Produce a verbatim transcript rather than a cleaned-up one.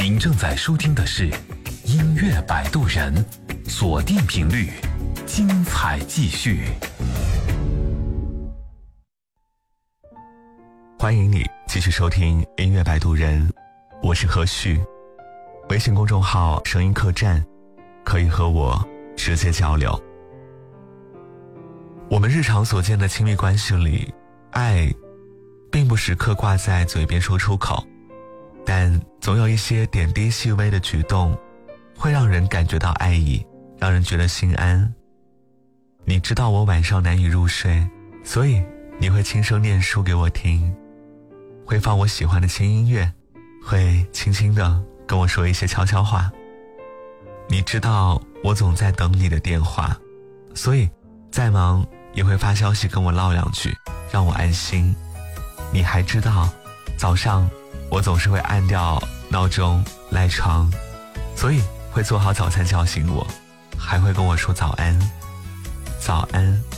您正在收听的是音乐摆渡人，锁定频率，精彩继续。 欢迎你继续收听音乐摆渡人，我是何旭。微信公众号声音客栈，可以和我直接交流。我们日常所见的亲密关系里，爱并不时刻挂在嘴边说出口，但总有一些点滴细微的举动会让人感觉到爱意，让人觉得心安。你知道我晚上难以入睡，所以你会轻声念书给我听，会放我喜欢的轻音乐，会轻轻地跟我说一些悄悄话。你知道我总在等你的电话，所以再忙也会发消息跟我唠两句，让我安心。你还知道早上我总是会按掉闹钟赖床，所以会做好早餐叫醒我，还会跟我说早安。早安。